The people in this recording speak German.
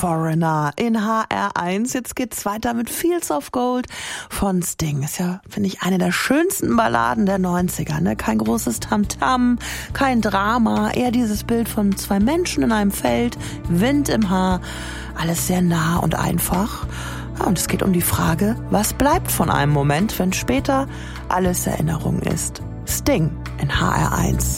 Foreigner in HR1. Jetzt geht's weiter mit Fields of Gold von Sting. Ist ja, finde ich, eine der schönsten Balladen der 90er. Ne? Kein großes Tamtam, kein Drama, eher dieses Bild von zwei Menschen in einem Feld, Wind im Haar, alles sehr nah und einfach. Ja, und es geht um die Frage, was bleibt von einem Moment, wenn später alles Erinnerung ist. Sting in HR1.